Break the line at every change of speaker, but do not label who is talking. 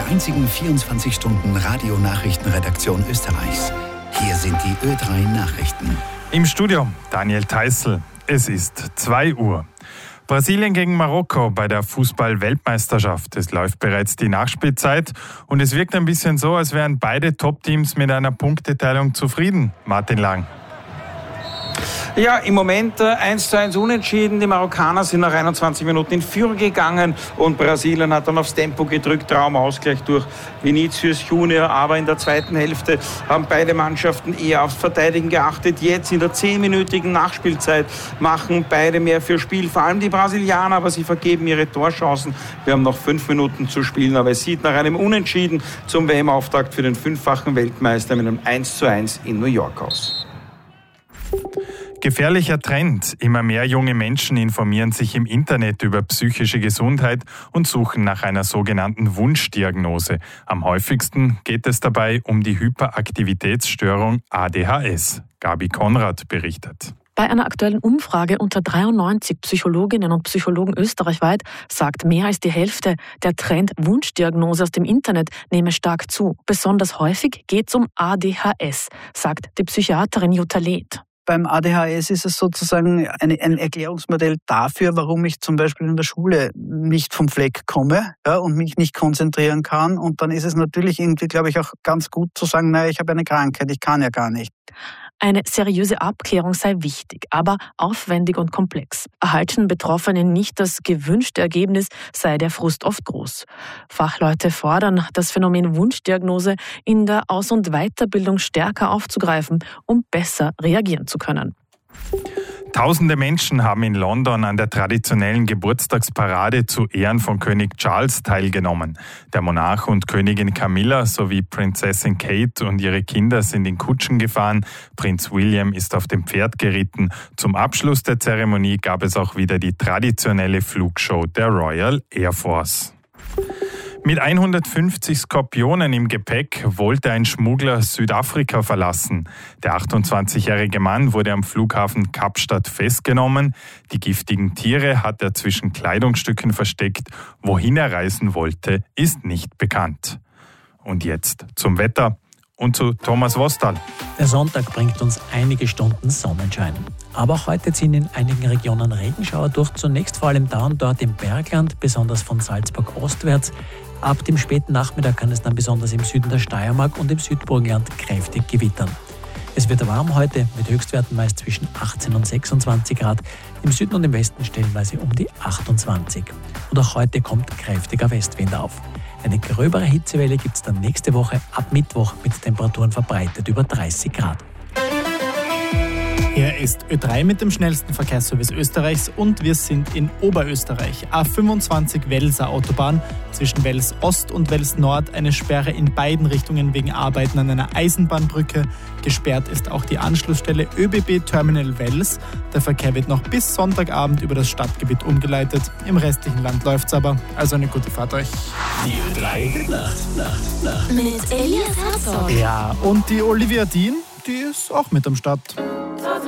der einzigen 24-Stunden-Radio-Nachrichtenredaktion Österreichs. Hier sind die Ö3 Nachrichten.
Im Studio Daniel Theißl. Es ist 2 Uhr. Brasilien gegen Marokko bei der Fußball-Weltmeisterschaft. Es läuft bereits die Nachspielzeit und es wirkt ein bisschen so, als wären beide Top-Teams mit einer Punkteteilung zufrieden. Martin Lang.
Ja, im Moment 1:1 unentschieden. Die Marokkaner sind nach 21 Minuten in Führung gegangen und Brasilien hat dann aufs Tempo gedrückt. Traumausgleich durch Vinicius Junior. Aber in der zweiten Hälfte haben beide Mannschaften eher aufs Verteidigen geachtet. Jetzt in der 10-minütigen Nachspielzeit machen beide mehr für Spiel. Vor allem die Brasilianer, aber sie vergeben ihre Torchancen. Wir haben noch 5 Minuten zu spielen, aber es sieht nach einem Unentschieden zum WM-Auftakt für den 5-fachen Weltmeister mit einem 1:1 in New York aus.
Gefährlicher Trend. Immer mehr junge Menschen informieren sich im Internet über psychische Gesundheit und suchen nach einer sogenannten Wunschdiagnose. Am häufigsten geht es dabei um die Hyperaktivitätsstörung ADHS. Gabi Konrad berichtet.
Bei einer aktuellen Umfrage unter 93 Psychologinnen und Psychologen österreichweit sagt mehr als die Hälfte, der Trend Wunschdiagnose aus dem Internet nehme stark zu. Besonders häufig geht es um ADHS, sagt die Psychiaterin Jutta Leth.
Beim ADHS ist es sozusagen ein Erklärungsmodell dafür, warum ich zum Beispiel in der Schule nicht vom Fleck komme, und mich nicht konzentrieren kann. Und dann ist es natürlich irgendwie, glaube ich, auch ganz gut zu sagen, naja, ich habe eine Krankheit, ich kann ja gar nicht.
Eine seriöse Abklärung sei wichtig, aber aufwendig und komplex. Erhalten Betroffene nicht das gewünschte Ergebnis, sei der Frust oft groß. Fachleute fordern, das Phänomen Wunschdiagnose in der Aus- und Weiterbildung stärker aufzugreifen, um besser reagieren zu können.
Tausende Menschen haben in London an der traditionellen Geburtstagsparade zu Ehren von König Charles teilgenommen. Der Monarch und Königin Camilla sowie Prinzessin Kate und ihre Kinder sind in Kutschen gefahren. Prinz William ist auf dem Pferd geritten. Zum Abschluss der Zeremonie gab es auch wieder die traditionelle Flugshow der Royal Air Force. Mit 150 Skorpionen im Gepäck wollte ein Schmuggler Südafrika verlassen. Der 28-jährige Mann wurde am Flughafen Kapstadt festgenommen. Die giftigen Tiere hat er zwischen Kleidungsstücken versteckt. Wohin er reisen wollte, ist nicht bekannt. Und jetzt zum Wetter und zu Thomas Wostal.
Der Sonntag bringt uns einige Stunden Sonnenschein. Aber auch heute ziehen in einigen Regionen Regenschauer durch. Zunächst vor allem da und dort im Bergland, besonders von Salzburg ostwärts. Ab dem späten Nachmittag kann es dann besonders im Süden der Steiermark und im Südburgenland kräftig gewittern. Es wird warm heute mit Höchstwerten meist zwischen 18 und 26 Grad, im Süden und im Westen stellenweise um die 28. Und auch heute kommt kräftiger Westwind auf. Eine gröbere Hitzewelle gibt es dann nächste Woche ab Mittwoch mit Temperaturen verbreitet über 30 Grad.
Hier ist Ö3 mit dem schnellsten Verkehrsservice Österreichs und wir sind in Oberösterreich. A25 Welser Autobahn zwischen Wels Ost und Wels Nord. Eine Sperre in beiden Richtungen wegen Arbeiten an einer Eisenbahnbrücke. Gesperrt ist auch die Anschlussstelle ÖBB Terminal Wels. Der Verkehr wird noch bis Sonntagabend über das Stadtgebiet umgeleitet. Im restlichen Land läuft's aber. Also eine gute Fahrt euch.
Die Ö3 Nacht.
Mit Elias Herzog.
Ja, und die Olivia Dean, die ist auch mit am Start.